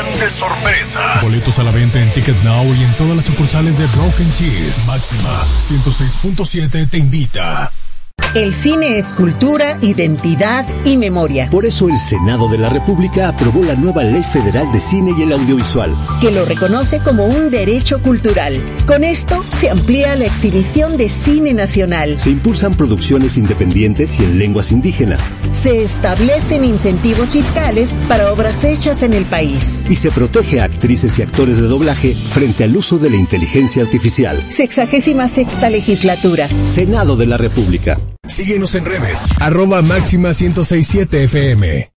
grandes sorpresas. Boletos a la venta en Ticket Now y en todas las sucursales de Broken Cheese. Máxima 106.7 te invita. El cine es cultura, identidad y memoria. Por eso el Senado de la República aprobó la nueva Ley Federal de Cine y el Audiovisual, que lo reconoce como un derecho cultural. Con esto se amplía la exhibición de cine nacional. Se impulsan producciones independientes y en lenguas indígenas. Se establecen incentivos fiscales para obras hechas en el país. Y se protege a actrices y actores de doblaje frente al uso de la inteligencia artificial. 66ª legislatura. Senado de la República. Síguenos en redes. @Máxima 1067 FM.